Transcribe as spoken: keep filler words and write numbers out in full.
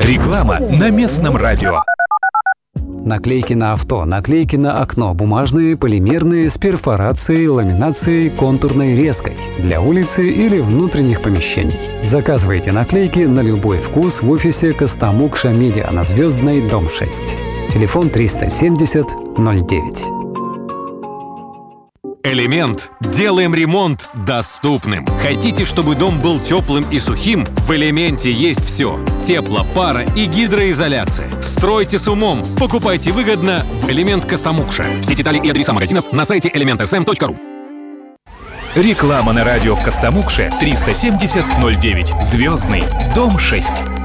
Реклама на местном радио. Наклейки на авто, наклейки на окно, бумажные, полимерные, с перфорацией, ламинацией, контурной резкой, для улицы или внутренних помещений. Заказывайте наклейки на любой вкус в офисе Костомукша Медиа на Звездной, дом шесть. Телефон триста семьдесят ноль девять. Элемент. Делаем ремонт доступным. Хотите, чтобы дом был теплым и сухим? В Элементе есть все. Тепло, пара и гидроизоляция. Стройте с умом. Покупайте выгодно в Элемент Костомукша. Все детали и адреса магазинов на сайте элемент эс эм точка ру. Реклама на радио в Костомукше триста семьдесят ноль девять. Звездный, дом шесть.